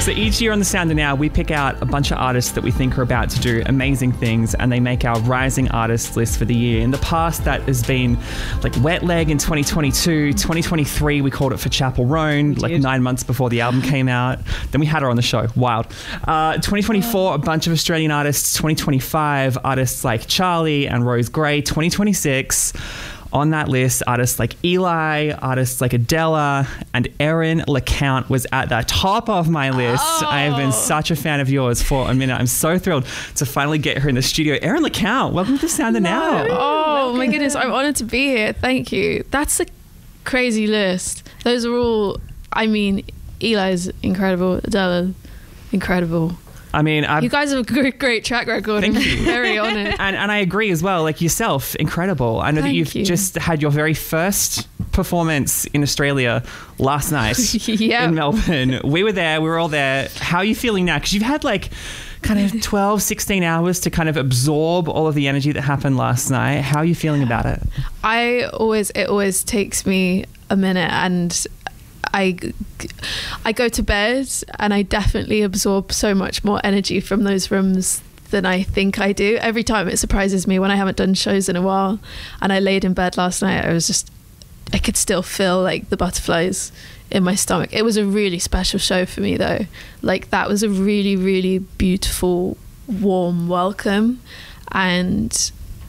So each year on The Sounder Now, we pick out a bunch of artists that we think are about to do amazing things, and they make our rising artists list for the year. In the past, that has been like Wet Leg in 2022. 2023, we called it for Chapel Roan, like 9 months before the album came out. Then we had her on the show. Wild. 2024, a bunch of Australian artists. 2025, artists like Charlie and Rose Gray. 2026, on that list, artists like Eli, artists like Adela, and Erin LeCount was at the top of my list. Oh. I have been such a fan of yours for a minute. I'm so thrilled to finally get her in the studio. Erin LeCount, welcome to The Sounder Now. Oh my goodness, I'm honoured to be here. Thank you. That's a crazy list. Those are all, I mean, Eli's incredible, Adela, incredible. I mean, you guys have a great track record. I'm very honoured. And I agree as well. Like yourself, incredible. I know that you've just had your very first performance in Australia last night in Melbourne. We were there. We were all there. How are you feeling now? Because you've had like kind of 12, 16 hours to kind of absorb all of the energy that happened last night. How are you feeling about it? It always takes me a minute, and I go to bed and I definitely absorb so much more energy from those rooms than I think I do. Every time it surprises me when I haven't done shows in a while, and I laid in bed last night, I could still feel like the butterflies in my stomach. It was a really special show for me though. Like that was a really, really beautiful, warm welcome, and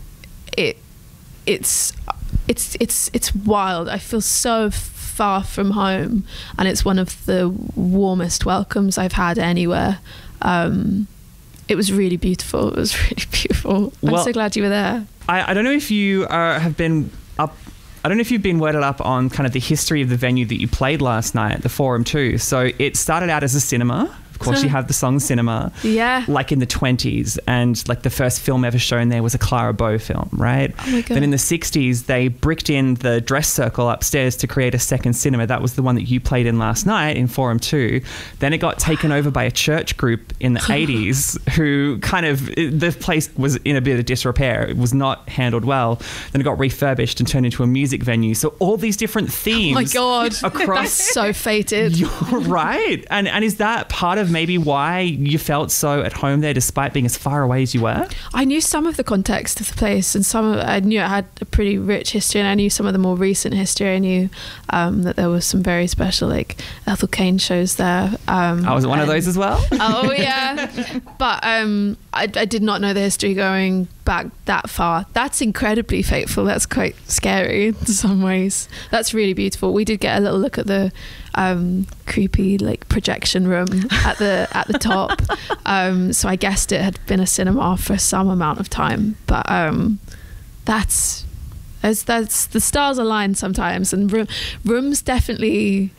it's wild. I feel so far from home, and it's one of the warmest welcomes I've had anywhere. It was really beautiful. It was really beautiful. I'm so glad you were there. I don't know if you have been up. I don't know if you've been worded up on kind of the history of the venue that you played last night at the Forum too. So it started out as a cinema. Of course, you have the song Cinema, like in the 20s, and like the first film ever shown there was a Clara Bow film, right? Oh my God. Then in the 60s, they bricked in the dress circle upstairs to create a second cinema. That was the one that you played in last night in Forum 2. Then it got taken over by a church group in the 80s who kind of, the place was in a bit of disrepair. It was not handled well. Then it got refurbished and turned into a music venue. So all these different themes. Oh my God. Across, that's so fated. You're right. And is that part of maybe why you felt so at home there despite being as far away as you were? I knew some of the context of the place, and I knew it had a pretty rich history, and I knew some of the more recent history. I knew that there was some very special like Ethel Cain shows there. I was one of those as well. Oh yeah. But I did not know the history going back that far. That's incredibly fateful. That's quite scary in some ways. That's really beautiful. We did get a little look at the creepy like projection room at the top. So I guessed it had been a cinema for some amount of time. But that's the stars align sometimes, and rooms definitely